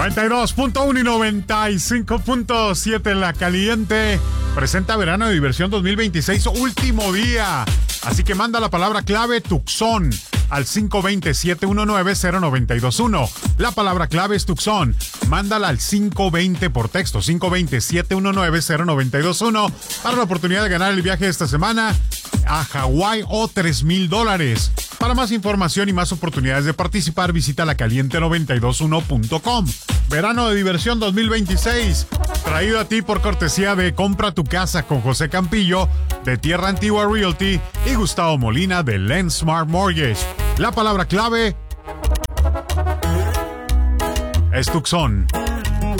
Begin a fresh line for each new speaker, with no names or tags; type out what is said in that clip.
92.1 y 95.7 La Caliente presenta Verano de Diversión 2026, último día. Así que manda la palabra clave Tucson al 520-719-0921. La palabra clave es Tucson. Mándala al 520 por texto, 520-719-0921, para la oportunidad de ganar el viaje de esta semana a Hawái o $3,000. Para más información y más oportunidades de participar, visita lacaliente921.com. Verano de Diversión 2026, traído a ti por cortesía de Compra tu Casa con José Campillo, de Tierra Antigua Realty, y Gustavo Molina, de Lensmart Mortgage. La palabra clave es Tucson.